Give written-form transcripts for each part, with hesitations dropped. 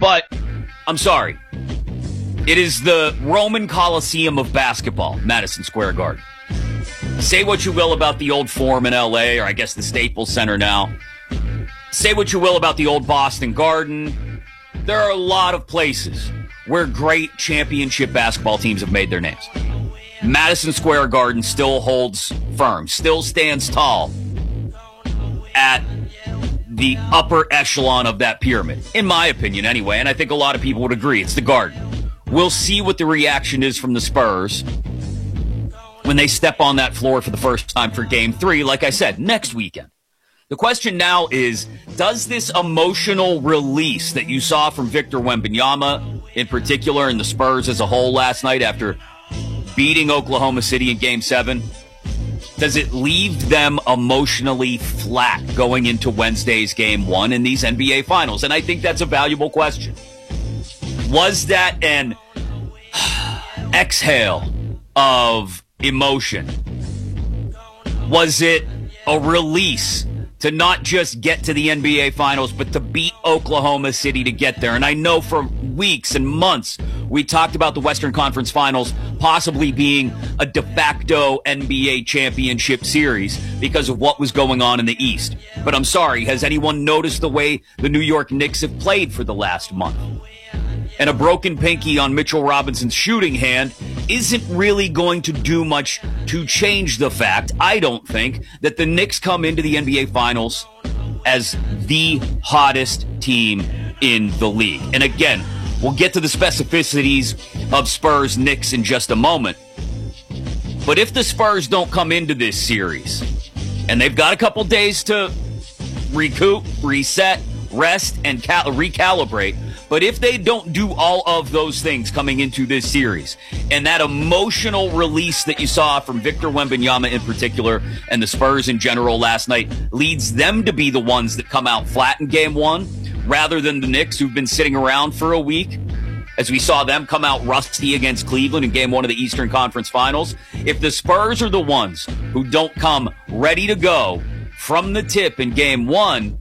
But I'm sorry. It is the Roman Coliseum of basketball, Madison Square Garden. Say what you will about the old Forum in L.A., or I guess the Staples Center now. Say what you will about the old Boston Garden. There are a lot of places where great championship basketball teams have made their names. Madison Square Garden still holds firm, still stands tall at the upper echelon of that pyramid, in my opinion anyway, and I think a lot of people would agree. It's the Garden. We'll see what the reaction is from the Spurs when they step on that floor for the first time for Game 3, like I said, next weekend. The question now is, does this emotional release that you saw from Victor Wembanyama in particular and the Spurs as a whole last night after beating Oklahoma City in Game 7, does it leave them emotionally flat going into Wednesday's Game 1 in these NBA Finals? And I think that's a valuable question. Was that an exhale of emotion? Was it a release to not just get to the NBA Finals, but to beat Oklahoma City to get there? And I know for weeks and months we talked about the Western Conference Finals possibly being a de facto NBA championship series because of what was going on in the East. But I'm sorry, has anyone noticed the way the New York Knicks have played for the last month? And a broken pinky on Mitchell Robinson's shooting hand isn't really going to do much to change the fact, I don't think, that the Knicks come into the NBA Finals as the hottest team in the league. And again, we'll get to the specificities of Spurs-Knicks in just a moment. But if the Spurs don't come into this series, and they've got a couple days to recoup, reset, rest, and recalibrate, but if they don't do all of those things coming into this series, and that emotional release that you saw from Victor Wembanyama in particular, and the Spurs in general last night, leads them to be the ones that come out flat in Game 1, rather than the Knicks who've been sitting around for a week, as we saw them come out rusty against Cleveland in Game 1 of the Eastern Conference Finals. If the Spurs are the ones who don't come ready to go from the tip in Game 1,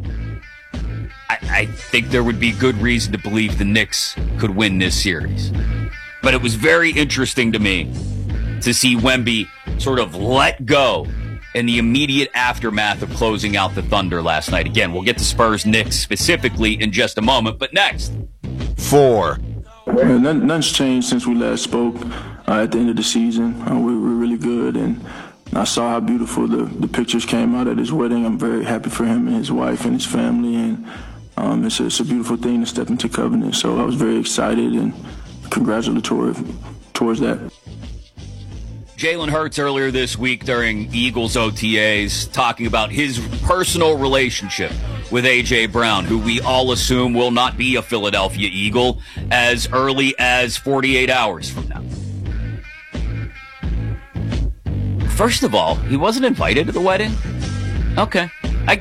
I think there would be good reason to believe the Knicks could win this series. But it was very interesting to me to see Wemby sort of let go in the immediate aftermath of closing out the Thunder last night. Again, we'll get to Spurs-Knicks specifically in just a moment, but next. 4. Nothing's changed since we last spoke at the end of the season. We were really good, and I saw how beautiful the pictures came out at his wedding. I'm very happy for him and his wife and his family, and it's a beautiful thing to step into covenant. So I was very excited and congratulatory towards that. Jalen Hurts earlier this week during Eagles OTAs talking about his personal relationship with A.J. Brown, who we all assume will not be a Philadelphia Eagle as early as 48 hours from now. First of all, he wasn't invited to the wedding? Okay.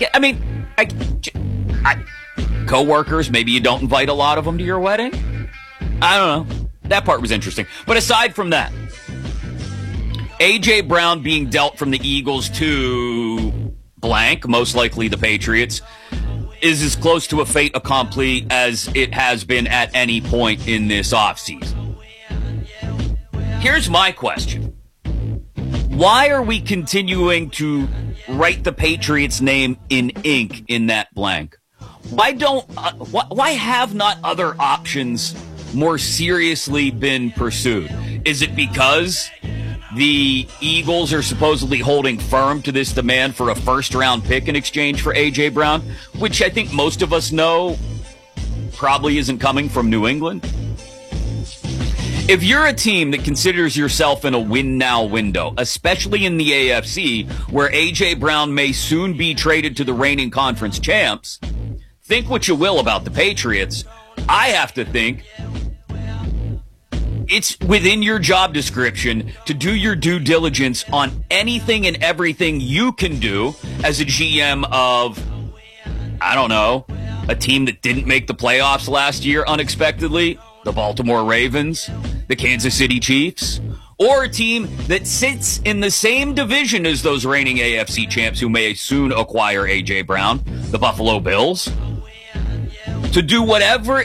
Co-workers, maybe you don't invite a lot of them to your wedding? I don't know. That part was interesting. But aside from that, A.J. Brown being dealt from the Eagles to blank, most likely the Patriots, is as close to a fait accompli as it has been at any point in this offseason. Here's my question. Why are we continuing to write the Patriots' name in ink in that blank? Why have not other options more seriously been pursued? Is it because the Eagles are supposedly holding firm to this demand for a first-round pick in exchange for A.J. Brown, which I think most of us know probably isn't coming from New England? If you're a team that considers yourself in a win-now window, especially in the AFC, where A.J. Brown may soon be traded to the reigning conference champs, think what you will about the Patriots. I have to think it's within your job description to do your due diligence on anything and everything you can do as a GM of, I don't know, a team that didn't make the playoffs last year unexpectedly, the Baltimore Ravens, the Kansas City Chiefs, or a team that sits in the same division as those reigning AFC champs who may soon acquire A.J. Brown, the Buffalo Bills. To do whatever